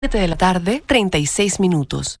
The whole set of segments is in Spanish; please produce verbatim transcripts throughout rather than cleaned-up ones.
siete de la tarde, treinta y seis minutos.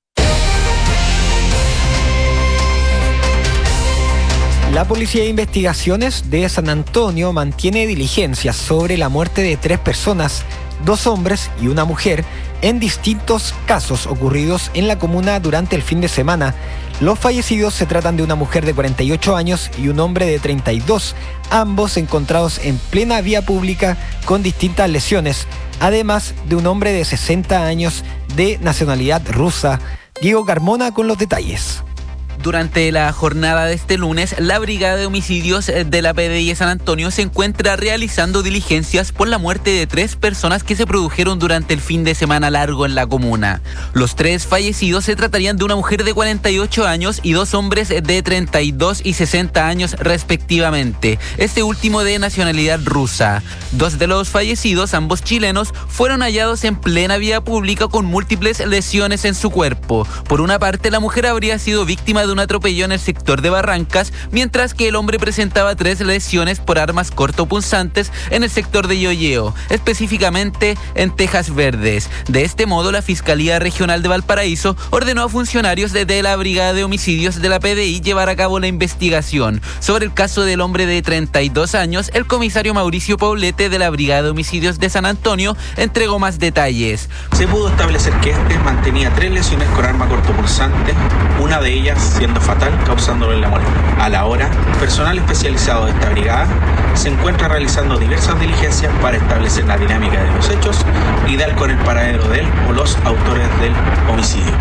La Policía de Investigaciones de San Antonio mantiene diligencias sobre la muerte de tres personas, dos hombres y una mujer, en distintos casos ocurridos en la comuna durante el fin de semana. Los fallecidos se tratan de una mujer de cuarenta y ocho años y un hombre de treinta y dos, ambos encontrados en plena vía pública con distintas lesiones, además de un hombre de sesenta años de nacionalidad rusa. Diego Carmona con los detalles. Durante la jornada de este lunes, la Brigada de Homicidios de la P D I de San Antonio se encuentra realizando diligencias por la muerte de tres personas que se produjeron durante el fin de semana largo en la comuna. Los tres fallecidos se tratarían de una mujer de cuarenta y ocho años y dos hombres de treinta y dos y sesenta años respectivamente, este último de nacionalidad rusa. Dos de los fallecidos, ambos chilenos, fueron hallados en plena vía pública con múltiples lesiones en su cuerpo. Por una parte, la mujer habría sido víctima de un atropello en el sector de Barrancas, mientras que el hombre presentaba tres lesiones por armas cortopunzantes en el sector de Yoyeo, específicamente en Tejas Verdes. De este modo, la Fiscalía Regional de Valparaíso ordenó a funcionarios de la Brigada de Homicidios de la P D I llevar a cabo la investigación. Sobre el caso del hombre de treinta y dos años, el comisario Mauricio Poblete de la Brigada de Homicidios de San Antonio entregó más detalles. Se pudo establecer que este mantenía tres lesiones con arma cortopunzante, una de ellas siendo fatal, causándole la muerte. A la hora, personal especializado de esta brigada se encuentra realizando diversas diligencias para establecer la dinámica de los hechos y dar con el paradero de él o los autores del homicidio.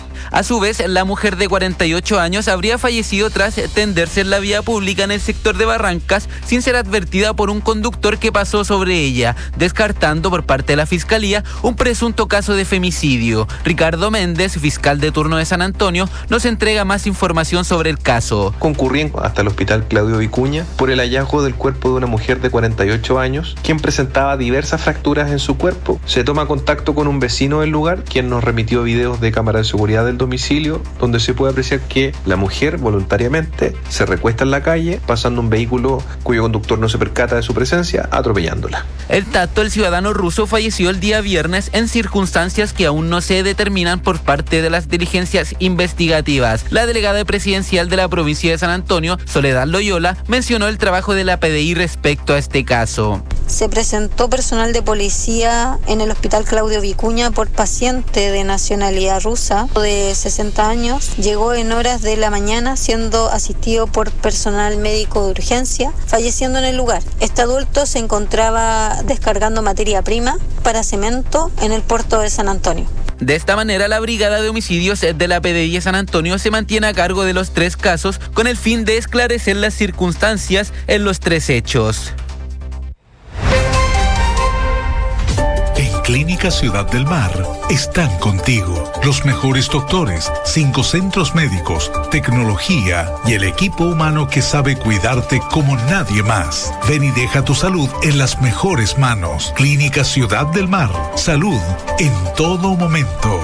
A su vez, la mujer de cuarenta y ocho años habría fallecido tras tenderse en la vía pública en el sector de Barrancas sin ser advertida por un conductor que pasó sobre ella, descartando por parte de la Fiscalía un presunto caso de femicidio. Ricardo Méndez, fiscal de turno de San Antonio, nos entrega más información sobre el caso. Concurrí hasta el hospital Claudio Vicuña por el hallazgo del cuerpo de una mujer de cuarenta y ocho años, quien presentaba diversas fracturas en su cuerpo. Se toma contacto con un vecino del lugar, quien nos remitió videos de cámara de seguridad del domicilio, donde se puede apreciar que la mujer voluntariamente se recuesta en la calle, pasando un vehículo cuyo conductor no se percata de su presencia, atropellándola. El Tato, el ciudadano ruso, falleció el día viernes en circunstancias que aún no se determinan por parte de las diligencias investigativas. La delegada presidencial de la provincia de San Antonio, Soledad Loyola, mencionó el trabajo de la P D I respecto a este caso. Se presentó personal de policía en el hospital Claudio Vicuña por paciente de nacionalidad rusa de sesenta años. Llegó en horas de la mañana siendo asistido por personal médico de urgencia, falleciendo en el lugar. Este adulto se encontraba descargando materia prima para cemento en el puerto de San Antonio. De esta manera, la Brigada de Homicidios de la P D I de San Antonio se mantiene a cargo de los tres casos con el fin de esclarecer las circunstancias en los tres hechos. Clínica Ciudad del Mar están contigo. Los mejores doctores, cinco centros médicos, tecnología y el equipo humano que sabe cuidarte como nadie más. Ven y deja tu salud en las mejores manos. Clínica Ciudad del Mar. Salud en todo momento.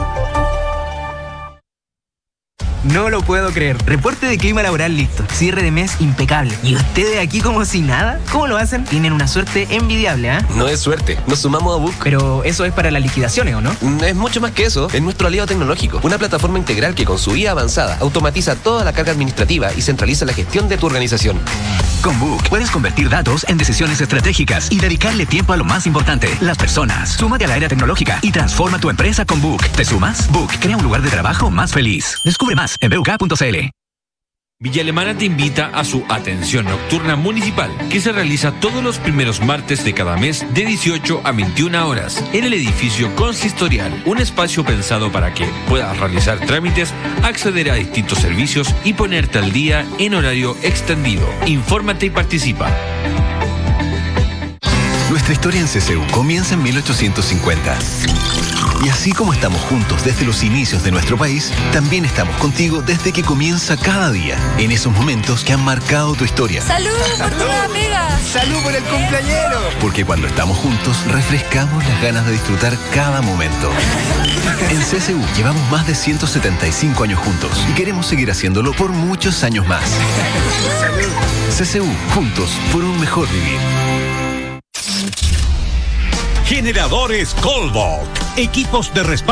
No lo puedo creer. Reporte de clima laboral listo. Cierre de mes impecable. ¿Y ustedes aquí como si nada? ¿Cómo lo hacen? Tienen una suerte envidiable, ¿ah? ¿eh? No es suerte. Nos sumamos a Book. Pero eso es para las liquidaciones, ¿o no? Es mucho más que eso. Es nuestro aliado tecnológico. Una plataforma integral que con su I A avanzada automatiza toda la carga administrativa y centraliza la gestión de tu organización. Con Book puedes convertir datos en decisiones estratégicas y dedicarle tiempo a lo más importante, las personas. Súmate a la era tecnológica y transforma tu empresa con Book. ¿Te sumas? Book crea un lugar de trabajo más feliz. Descubre más en b u k punto c l. Villa Alemana te invita a su Atención Nocturna Municipal, que se realiza todos los primeros martes de cada mes de dieciocho a veintiuna horas en el edificio consistorial, un espacio pensado para que puedas realizar trámites, acceder a distintos servicios y ponerte al día en horario extendido. Infórmate y participa. Nuestra historia en C C U comienza en mil ochocientos cincuenta. Y así como estamos juntos desde los inicios de nuestro país, también estamos contigo desde que comienza cada día, en esos momentos que han marcado tu historia. ¡Salud por tu nueva pega! ¡Salud por el cumpleañero! Porque cuando estamos juntos, refrescamos las ganas de disfrutar cada momento. En C C U llevamos más de ciento setenta y cinco años juntos y queremos seguir haciéndolo por muchos años más. C C U, juntos por un mejor vivir. Generadores Colbach. Equipos de respaldo